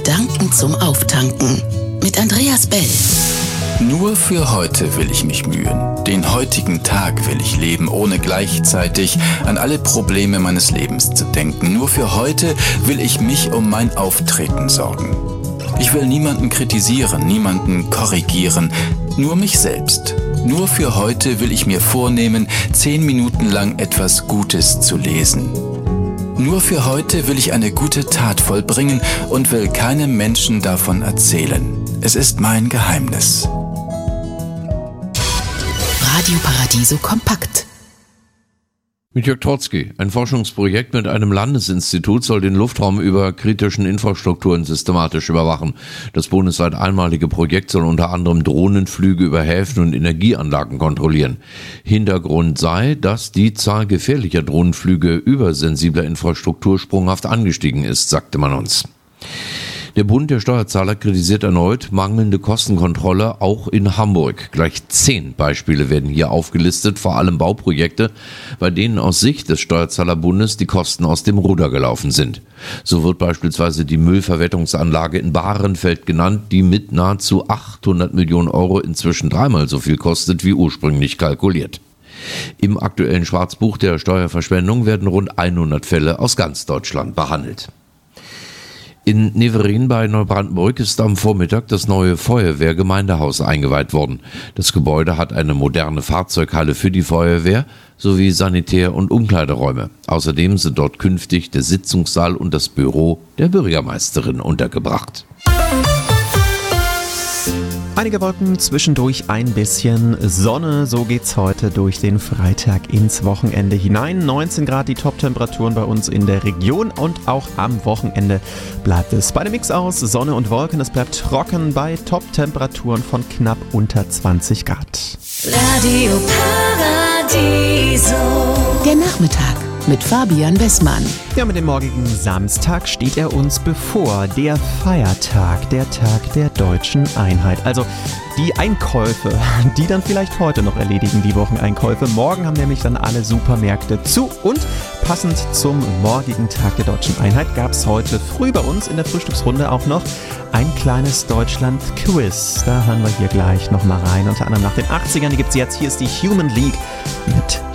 Gedanken zum Auftanken mit Andreas Bell. Nur für heute will ich mich mühen. Den heutigen Tag will ich leben, ohne gleichzeitig an alle Probleme meines Lebens zu denken. Nur für heute will ich mich um mein Auftreten sorgen. Ich will niemanden kritisieren, niemanden korrigieren, nur mich selbst. Nur für heute will ich mir vornehmen, 10 Minuten lang etwas Gutes zu lesen. Nur für heute will ich eine gute Tat vollbringen und will keinem Menschen davon erzählen. Es ist mein Geheimnis. Radio Paradiso kompakt. Mit Jörg Trotzki. Ein Forschungsprojekt mit einem Landesinstitut soll den Luftraum über kritischen Infrastrukturen systematisch überwachen. Das bundesweit einmalige Projekt soll unter anderem Drohnenflüge über Häfen und Energieanlagen kontrollieren. Hintergrund sei, dass die Zahl gefährlicher Drohnenflüge über sensibler Infrastruktur sprunghaft angestiegen ist, sagte man uns. Der Bund der Steuerzahler kritisiert erneut mangelnde Kostenkontrolle, auch in Hamburg. Gleich 10 Beispiele werden hier aufgelistet, vor allem Bauprojekte, bei denen aus Sicht des Steuerzahlerbundes die Kosten aus dem Ruder gelaufen sind. So wird beispielsweise die Müllverwertungsanlage in Bahrenfeld genannt, die mit nahezu 800 Millionen Euro inzwischen 3-mal so viel kostet, wie ursprünglich kalkuliert. Im aktuellen Schwarzbuch der Steuerverschwendung werden rund 100 Fälle aus ganz Deutschland behandelt. In Neverin bei Neubrandenburg ist am Vormittag das neue Feuerwehrgemeindehaus eingeweiht worden. Das Gebäude hat eine moderne Fahrzeughalle für die Feuerwehr sowie Sanitär- und Umkleideräume. Außerdem sind dort künftig der Sitzungssaal und das Büro der Bürgermeisterin untergebracht. Einige Wolken, zwischendurch ein bisschen Sonne. So geht's heute durch den Freitag ins Wochenende hinein. 19 Grad die Top-Temperaturen bei uns in der Region und auch am Wochenende bleibt es bei dem Mix aus Sonne und Wolken. Es bleibt trocken bei Top-Temperaturen von knapp unter 20 Grad. Radio Paradiso. Der Nachmittag mit Fabian Wessmann. Ja, mit dem morgigen Samstag steht er uns bevor. Der Feiertag, der Tag der deutschen Einheit. Also die Einkäufe, die dann vielleicht heute noch erledigen, die Wocheneinkäufe. Morgen haben nämlich dann alle Supermärkte zu. Und passend zum morgigen Tag der deutschen Einheit gab es heute früh bei uns in der Frühstücksrunde auch noch ein kleines Deutschland-Quiz. Da hören wir hier gleich nochmal rein. Unter anderem nach den 80ern, die gibt es jetzt. Hier ist die Human League mit